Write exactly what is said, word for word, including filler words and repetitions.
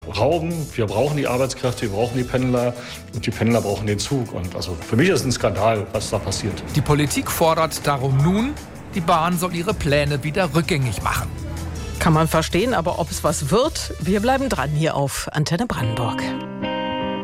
Raum, wir brauchen die Arbeitskräfte, wir brauchen die Pendler und die Pendler brauchen den Zug. Und also für mich ist es ein Skandal, was da passiert. Die Politik fordert darum nun, die Bahn soll ihre Pläne wieder rückgängig machen. Kann man verstehen, aber ob es was wird, wir bleiben dran hier auf Antenne Brandenburg.